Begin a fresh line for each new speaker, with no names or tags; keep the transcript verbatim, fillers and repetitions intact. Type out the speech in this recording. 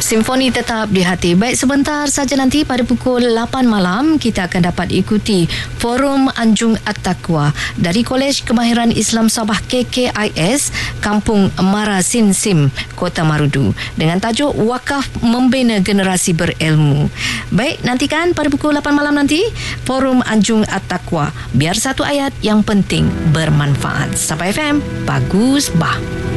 Simfoni tetap di hati. Baik, sebentar saja nanti pada pukul lapan malam kita akan dapat ikuti Forum Anjung At-Taqwa dari Kolej Kemahiran Islam Sabah K K I S Kampung Marasin Sim, Kota Marudu dengan tajuk Wakaf Membina Generasi Berilmu. Baik, nantikan pada pukul lapan malam nanti Forum Anjung At-Taqwa. Biar satu ayat yang penting bermanfaat. Sampai F M, bagus bah.